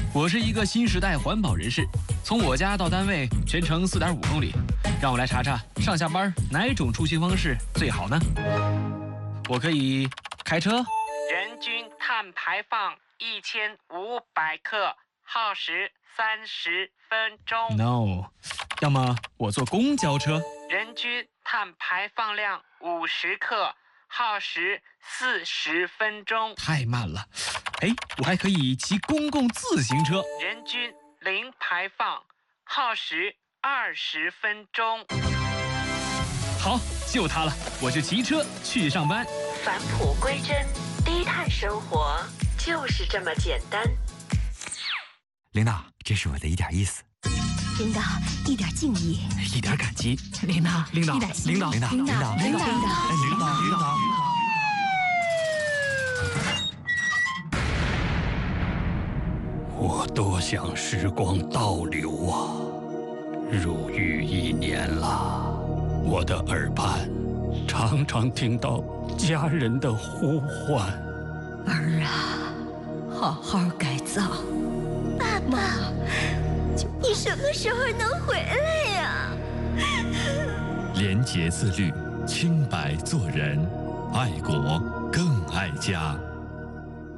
我是一个新时代环保人士，从我家到单位全程4.5公里，让我来查查上下班哪种出行方式最好呢？我可以开车， 人均碳排放1500克，耗时30分钟。 No， 要么我坐公交车， 人均碳排放量50克，耗时40分钟。 太慢了。哎，我还可以骑公共自行车， 人均零排放，耗时20分钟。 好，就它了，我就骑车去上班。 返璞归真，低碳生活就是这么简单。 领导，这是我的一点意思。 领导，一点敬意， 一点感激。 领导， 领导， 一点心意， 领导， 领导，领导，领导， 领导。 我多想时光倒流啊！入狱1年了，我的耳畔常常听到家人的呼唤。 儿啊，好好改造。爸爸，你什么时候能回来呀？ 廉洁自律，清白做人，爱国更爱家。